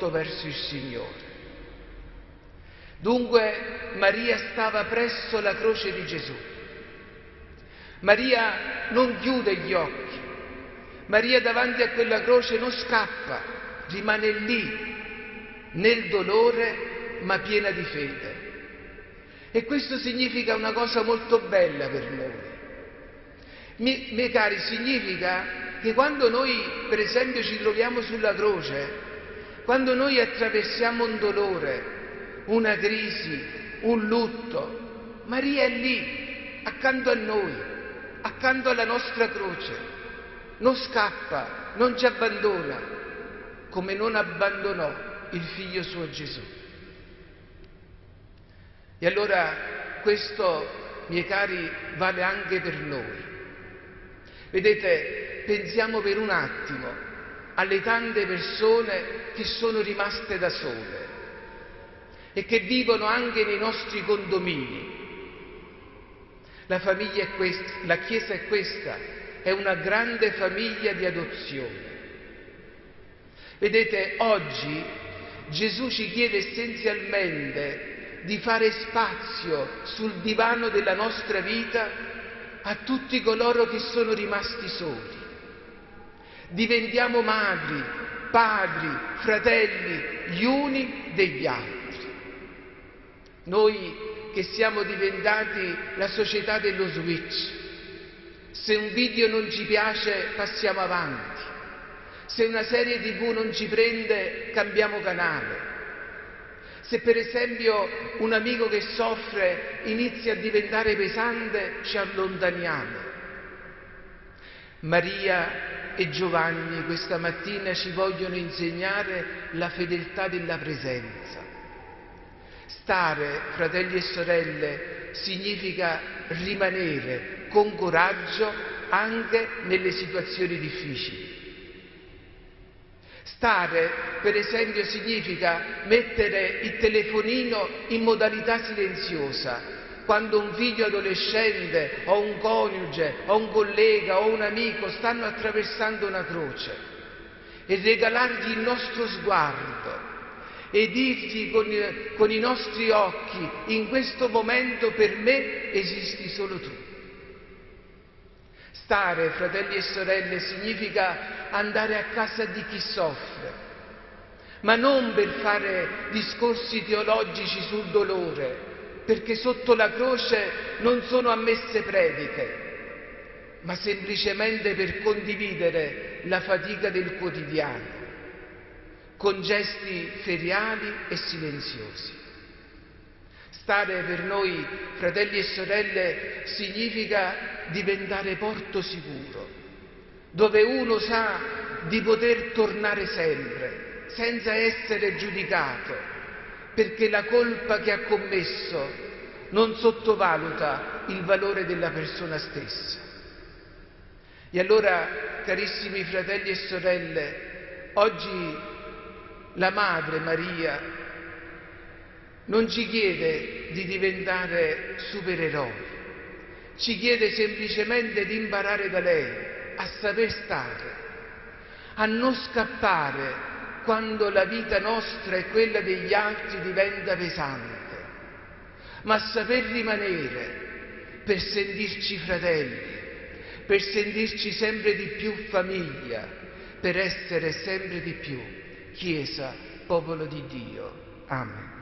volto verso il Signore. Dunque Maria stava presso la croce di Gesù. Maria non chiude gli occhi. Maria davanti a quella croce non scappa, rimane lì, nel dolore, ma piena di fede. E questo significa una cosa molto bella per noi. Miei cari, significa che quando noi, per esempio, ci troviamo sulla croce, quando noi attraversiamo un dolore, una crisi, un lutto, Maria è lì, accanto a noi, accanto alla nostra croce, non scappa, non ci abbandona, come non abbandonò il figlio suo Gesù. E allora questo, miei cari, vale anche per noi. Vedete, pensiamo per un attimo alle tante persone che sono rimaste da sole e che vivono anche nei nostri condomini. La famiglia è questa, la Chiesa è questa, è una grande famiglia di adozione. Vedete, oggi Gesù ci chiede essenzialmente di fare spazio sul divano della nostra vita a tutti coloro che sono rimasti soli. Diventiamo madri, padri, fratelli, gli uni degli altri. Noi che siamo diventati la società dello switch, se un video non ci piace passiamo avanti, se una serie TV non ci prende cambiamo canale, se per esempio un amico che soffre inizia a diventare pesante ci allontaniamo. Maria e Giovanni questa mattina ci vogliono insegnare la fedeltà della presenza. Stare, fratelli e sorelle, significa rimanere con coraggio anche nelle situazioni difficili. Stare, per esempio, significa mettere il telefonino in modalità silenziosa quando un figlio adolescente o un coniuge o un collega o un amico stanno attraversando una croce e regalargli il nostro sguardo e dirgli con i nostri occhi: in questo momento per me esisti solo tu. Stare, fratelli e sorelle, significa andare a casa di chi soffre, ma non per fare discorsi teologici sul dolore, perché sotto la croce non sono ammesse prediche, ma semplicemente per condividere la fatica del quotidiano, con gesti feriali e silenziosi. Stare per noi, fratelli e sorelle, significa diventare porto sicuro, dove uno sa di poter tornare sempre, senza essere giudicato, perché la colpa che ha commesso non sottovaluta il valore della persona stessa. E allora, carissimi fratelli e sorelle, oggi la Madre Maria non ci chiede di diventare supereroi, ci chiede semplicemente di imparare da lei a saper stare, a non scappare quando la vita nostra e quella degli altri diventa pesante, ma a saper rimanere per sentirci fratelli, per sentirci sempre di più famiglia, per essere sempre di più Chiesa, popolo di Dio. Amen.